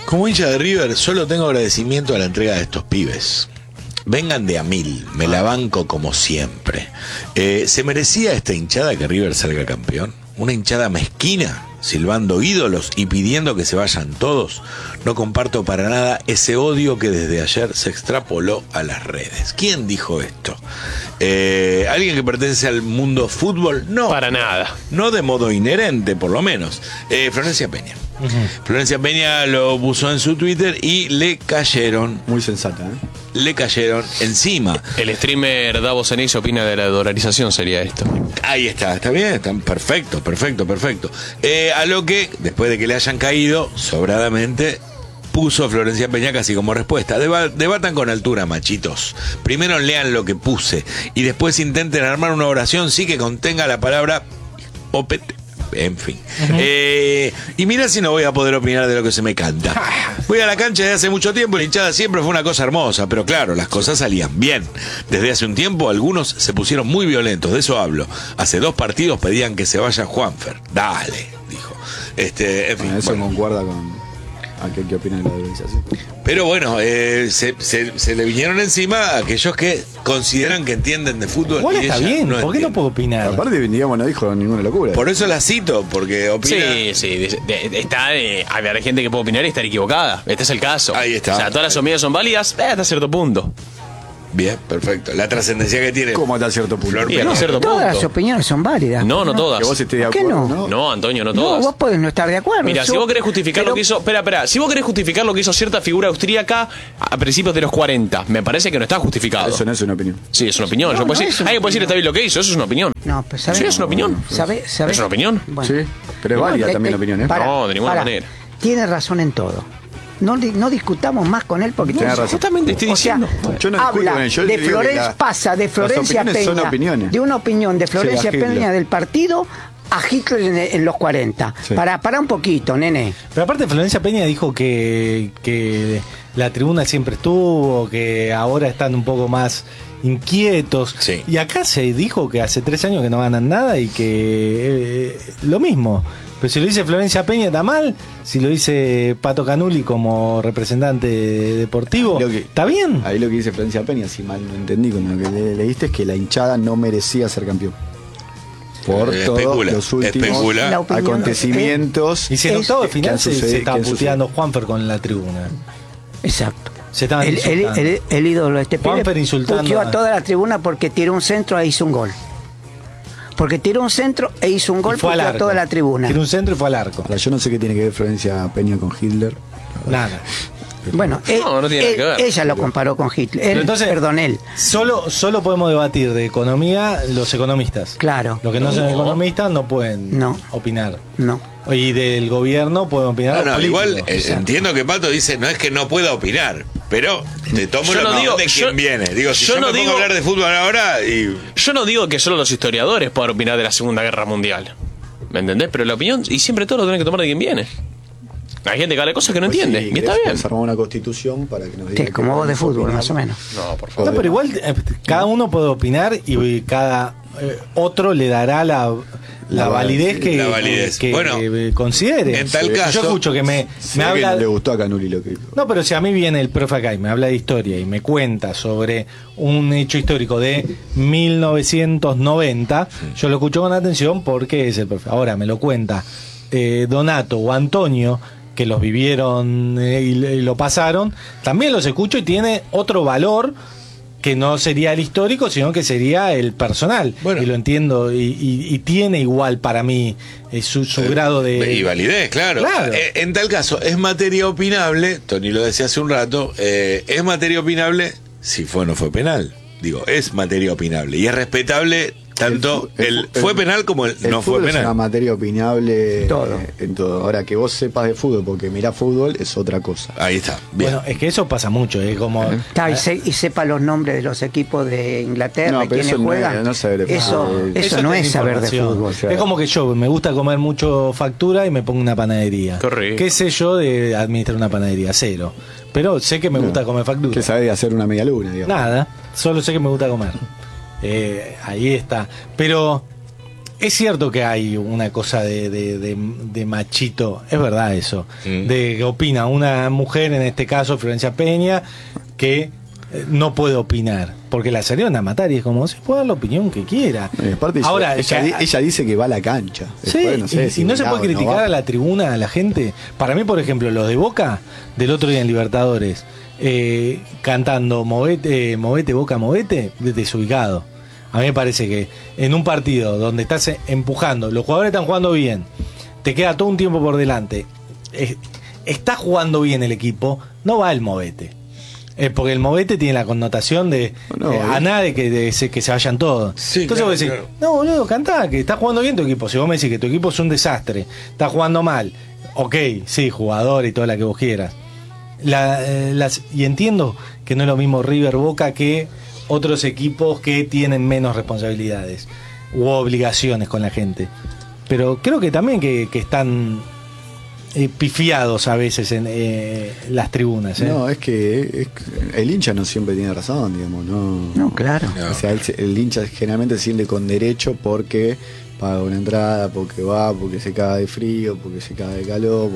Como hincha de River, solo tengo agradecimiento a la entrega de estos pibes. Vengan de a 1000, me la banco como siempre. ¿Se merecía esta hinchada que River salga campeón? ¿Una hinchada mezquina, silbando ídolos y pidiendo que se vayan todos? No comparto para nada ese odio que desde ayer se extrapoló a las redes. ¿Quién dijo esto? ¿Alguien que pertenece al mundo fútbol? No. Para nada. No de modo inherente, por lo menos. Florencia Peña. Florencia Peña lo puso en su Twitter y le cayeron. Muy sensata, Le cayeron encima. El streamer Davo Ceneice opina de la dolarización, sería esto. Ahí está bien, está perfecto. A lo que, después de que le hayan caído, sobradamente, puso Florencia Peña casi como respuesta. Debatan con altura, machitos. Primero lean lo que puse y después intenten armar una oración sí que contenga la palabra opete. En fin. Y mira si no voy a poder opinar de lo que se me canta. Voy a la cancha desde hace mucho tiempo y la hinchada siempre fue una cosa hermosa, pero claro, las cosas salían bien. Desde hace un tiempo algunos se pusieron muy violentos, de eso hablo. Hace 2 partidos pedían que se vaya Juanfer. Dale, dijo. En fin. Eso concuerda con aquel que opina de la dolarización. Pero bueno, se le vinieron encima a aquellos que consideran que entienden de fútbol. Igual y está ella bien, no ¿por qué no puedo opinar? Aparte, digamos, no dijo ninguna locura. Por eso la cito, porque opina. Sí, habrá gente que puede opinar y estar equivocada. Este es el caso. Ahí está. O sea, todas las opiniones son válidas hasta cierto punto. Bien, perfecto. La trascendencia que tiene. ¿Cómo hasta cierto punto? Flor Bien, Peña. a cierto Todas punto. las opiniones son válidas. No todas. Que vos estés de ¿Por qué acuerdo, no? No, Antonio, no No, todas. vos podés no estar de acuerdo. Mira, si vos querés justificar lo que hizo. Espera. Si vos querés justificar lo que hizo cierta figura austríaca a principios de los 40, me parece que no está justificado. Eso no es una opinión. Sí, es una opinión. No, Yo puedo no decir, es una alguien puede decir está bien lo que hizo, eso es una opinión. No, pues ¿sabés? Sí, es una opinión. ¿Sabés? Es una opinión. Bueno. Sí, pero es válida también la opinión, ¿eh? No, de ninguna manera. Tiene razón en todo. No discutamos más con él porque Tiene razón. Justamente estoy o sea, diciendo. Yo no discuto habla con él, yo de digo que Florencia, pasa de Florencia opiniones Peña, son opiniones. de una opinión de Florencia Sí, a Hitler. Peña del partido a Hitler en los 40. Sí. Para un poquito, nene. Pero aparte Florencia Peña dijo que la tribuna siempre estuvo, que ahora están un poco más inquietos. Sí. Y acá se dijo que hace 3 años que no ganan nada y que lo mismo. Pero si lo dice Florencia Peña está mal, si lo dice Pato Canuli como representante deportivo, está bien. Ahí lo que dice Florencia Peña, si mal no entendí con lo que leíste, es que la hinchada no merecía ser campeón. Por todos los últimos La opinión acontecimientos. Y si en octavo de que final han se sucedido- estaba que han puteando Juanfer con la tribuna. Exacto. Se estaban insultando. El ídolo de este Juanfer pibe insultando puteó a- a toda la tribuna porque tiró un centro e hizo un gol. Porque tiró un centro e hizo un gol, Y fue al puteó a arco. toda la tribuna. Tiró un centro y fue al arco. Ahora, yo no sé qué tiene que ver Florencia Peña con Hitler. Nada. Bueno, No tiene nada que ver. ella lo comparó con Hitler. Pero entonces, Él. Solo podemos debatir de economía los economistas. Claro. Los que no son economistas no pueden No. opinar. No. Y del gobierno pueden opinar. los políticos. Igual entiendo que Pato dice no es que no pueda opinar, pero te tomo Yo la no opinión digo- de yo- quién viene. Digo, si yo yo no me pongo digo- a hablar de fútbol ahora y Yo no digo que solo los historiadores puedan opinar de la Segunda Guerra Mundial. ¿Me entendés? Pero la opinión, y siempre todo lo tenés que tomar de quien viene. Hay gente que habla de cosas que no entiende. Sí, Y está bien. Se armó una constitución para que nos diga. Sí, como vos de fútbol, más o menos. No, por favor. No, pero igual cada uno puede opinar y cada otro le dará la validez que, la validez. que Bueno, considere. en tal caso- yo escucho que me Me habla. le gustó a Canuli lo que dijo. No, pero si a mí viene el profe acá y me habla de historia y me cuenta sobre un hecho histórico de 1990, yo lo escucho con atención porque es el profe. Ahora me lo cuenta Donato o Antonio, que los vivieron y lo pasaron, también los escucho y tiene otro valor que no sería el histórico, sino que sería el personal. Bueno. Y lo entiendo, y tiene igual para mí su grado de... y validez, claro. Claro. En tal caso, es materia opinable, Tony lo decía hace un rato, es materia opinable si fue o no fue penal. Digo, es materia opinable y es respetable tanto fue penal como el no fue fútbol es una penal. materia opinable Todo. en todo. Ahora, que vos sepas de fútbol porque mirás fútbol es otra cosa. Ahí está. Bien. Bueno, es que eso pasa mucho, es como... Y sepa los nombres de los equipos de Inglaterra, No, y pero quienes eso no es- juegan. no es saber de eso fútbol. eso no tiene es saber de información. fútbol. claro. Es como que yo me gusta comer mucho factura y me pongo una panadería. Correcto. ¿Qué sé yo de administrar una panadería? Cero. Pero sé que me gusta comer factura. Que sabés de hacer una media luna, digamos. Nada, solo sé que me gusta comer. Ahí está. Pero Es cierto que hay una cosa de machito, es verdad eso, de que opina una mujer, en este caso Florencia Peña, que no puede opinar, porque la salieron a matar y es como, se puede dar la opinión que quiera. Aparte, ahora ella dice que va a la cancha. Sí, después, no sé, y no se puede criticar no a la tribuna, a la gente. Para mí, por ejemplo, los de Boca, del otro día en Libertadores, cantando Movete, Boca, Movete, desubicado. A mí me parece que en un partido donde estás empujando, los jugadores están jugando bien, te queda todo un tiempo por delante, está jugando bien el equipo, no va el Movete. Porque el Movete tiene la connotación de a nada de que se vayan todos. Sí, entonces vos decís, no boludo, cantá, que está jugando bien tu equipo. Si vos me decís que tu equipo es un desastre, está jugando mal, ok, sí, jugador y toda la que vos quieras. Y entiendo que no es lo mismo River Boca que otros equipos que tienen menos responsabilidades u obligaciones con la gente. Pero creo que también que están pifiados a veces en las tribunas. No, es que el hincha no siempre tiene razón, digamos. No, claro. O sea, el hincha generalmente se siente con derecho porque paga una entrada, porque va, porque se caga de frío, porque se caga de calor,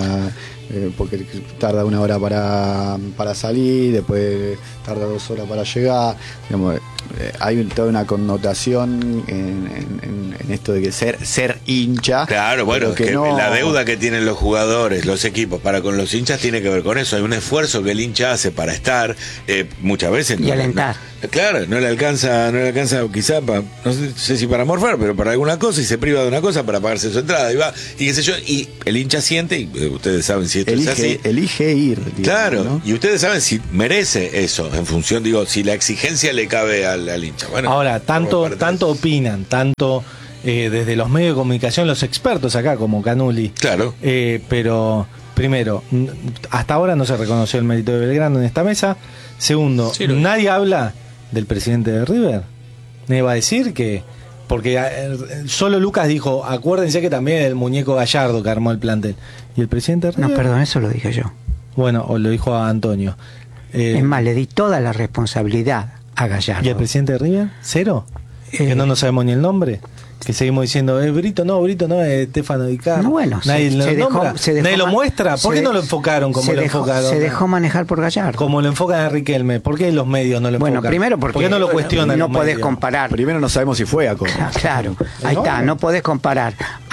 porque tarda 1 hora para salir, después tarda 2 horas para llegar. Digamos, hay toda una connotación en esto de que ser hincha. Claro, bueno, que la deuda que tienen los jugadores, los equipos para con los hinchas tiene que ver con eso. Hay un esfuerzo que el hincha hace para estar, muchas veces. Y alentar. Claro, no le alcanza quizá no sé si para morfar, pero para alguna cosa, y se priva de una cosa para pagarse su entrada y va, y qué sé yo, y el hincha siente, y ustedes saben si esto es así. Elige ir. Digamos, claro, ¿no? Y ustedes saben si merece eso, en función, digo, si la exigencia le cabe al hincha. Bueno, ahora, tanto opinan, desde los medios de comunicación, los expertos acá, como Canuli. Claro. Pero, primero, hasta ahora no se reconoció el mérito de Belgrano en esta mesa. Segundo, sí, nadie habla del presidente de River. Me va a decir que... Porque solo Lucas dijo, acuérdense que también el muñeco Gallardo que armó el plantel. ¿Y el presidente de River? No, perdón, eso lo dije yo. Bueno, o lo dijo a Antonio. Es más, le di toda la responsabilidad a Gallardo. ¿Y el presidente de River? ¿Cero? ¿Que no nos sabemos ni el nombre? Que seguimos diciendo, Brito no, es Stefano Di Carlo. No, bueno, nadie lo muestra. ¿Por qué no lo enfocaron como lo enfocaron? Se dejó manejar por Gallardo. Como lo enfocan a Riquelme. ¿Por qué los medios no lo enfocan? Bueno, primero porque ¿por qué no lo cuestionan? No podés comparar. Primero no sabemos si fue a Córdoba. Claro, ahí está, no podés comparar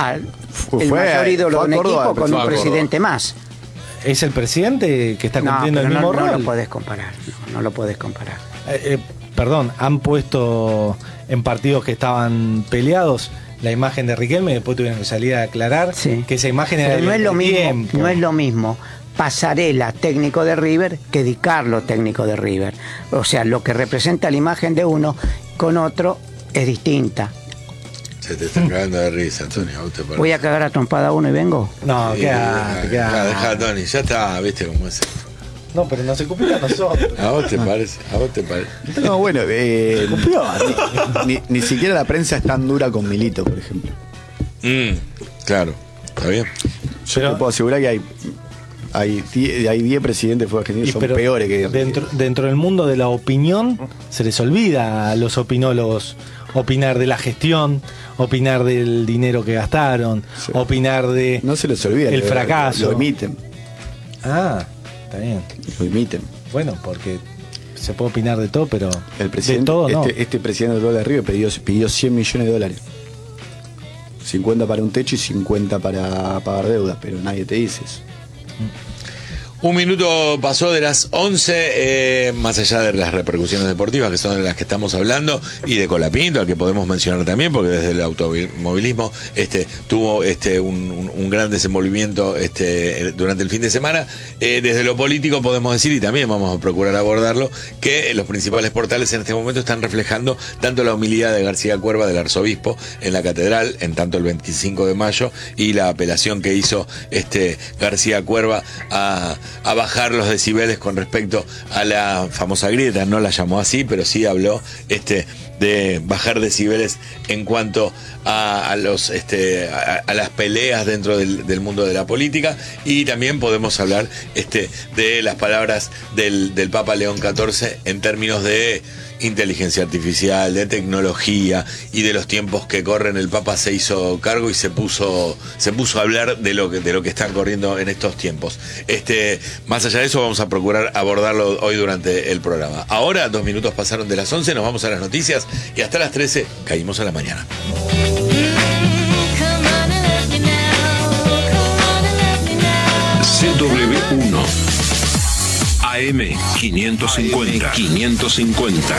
el mayor ídolo de un equipo con un presidente más. ¿Es el presidente que está cumpliendo el mismo rol? No lo podés comparar. No lo podés comparar. Perdón, han puesto en partidos que estaban peleados la imagen de Riquelme, después tuvieron que salir a aclarar que esa imagen era no es lo mismo, no es lo mismo Pasarela, técnico de River, que Di Carlo, técnico de River. O sea, lo que representa la imagen de uno con otro es distinta. Se te está cagando de risa, Antonio. ¿Voy a cagar a trompada a uno y vengo? No, queda. Deja, Tony, ya está, viste cómo es. No, pero nos escupía a nosotros. ¿A vos te parece? No, bueno, ni siquiera la prensa es tan dura con Milito, por ejemplo. Claro, está bien. Yo te puedo asegurar que hay 10 presidentes de argentinos son peores que... Dentro del mundo de la opinión, se les olvida a los opinólogos opinar de la gestión, opinar del dinero que gastaron, opinar de... No se les olvida. El fracaso. Lo emiten. Ah, está bien. Lo emiten. Bueno, porque se puede opinar de todo, pero el presidente, de todo no. Este presidente de River pidió 100 millones de dólares. 50 para un techo y 50 para pagar deudas, pero nadie te dice eso. Un minuto pasó de las 11, más allá de las repercusiones deportivas, que son de las que estamos hablando, y de Colapinto, al que podemos mencionar también, porque desde el automovilismo tuvo un gran desenvolvimiento durante el fin de semana. Desde lo político podemos decir, y también vamos a procurar abordarlo, que los principales portales en este momento están reflejando tanto la humildad de García Cuerva, del arzobispo, en la catedral, en tanto el 25 de mayo, y la apelación que hizo García Cuerva a bajar los decibeles con respecto a la famosa grieta. No la llamó así, pero sí habló de bajar decibeles en cuanto a las peleas dentro del mundo de la política. Y también podemos hablar de las palabras del Papa León XIV en términos de inteligencia artificial, de tecnología y de los tiempos que corren. El Papa se hizo cargo y se puso a hablar de lo que están corriendo en estos tiempos. Más allá de eso, vamos a procurar abordarlo hoy durante el programa. Ahora, 2 minutos pasaron de las 11, nos vamos a las noticias y hasta las 13 caímos a la mañana. CW1 AM 550.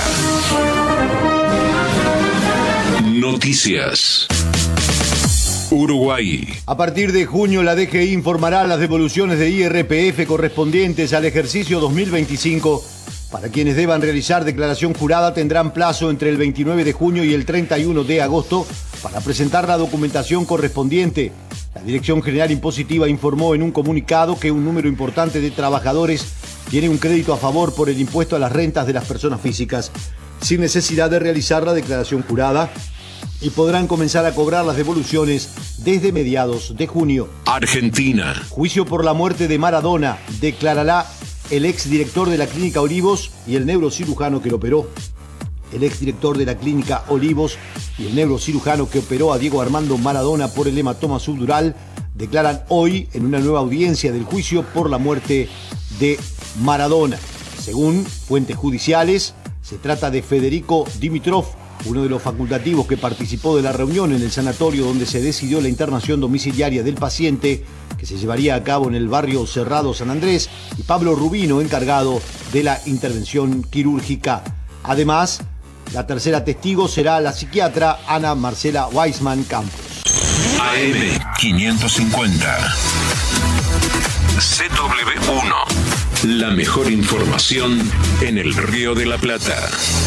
Noticias. Uruguay. A partir de junio, la DGI informará las devoluciones de IRPF correspondientes al ejercicio 2025. Para quienes deban realizar declaración jurada, tendrán plazo entre el 29 de junio y el 31 de agosto para presentar la documentación correspondiente. La Dirección General Impositiva informó en un comunicado que un número importante de trabajadores tiene un crédito a favor por el impuesto a las rentas de las personas físicas, sin necesidad de realizar la declaración jurada, y podrán comenzar a cobrar las devoluciones desde mediados de junio. Argentina. Juicio por la muerte de Maradona, declarará el exdirector de la Clínica Olivos y el neurocirujano que lo operó. El exdirector de la Clínica Olivos y el neurocirujano que operó a Diego Armando Maradona por el hematoma subdural declaran hoy en una nueva audiencia del juicio por la muerte de Maradona. Según fuentes judiciales, se trata de Federico Dimitrov, uno de los facultativos que participó de la reunión en el sanatorio donde se decidió la internación domiciliaria del paciente, que se llevaría a cabo en el barrio Cerrado San Andrés, y Pablo Rubino, encargado de la intervención quirúrgica. Además, la tercera testigo será la psiquiatra Ana Marcela Weisman Campos. AM 550. CW1. La mejor información en el Río de la Plata.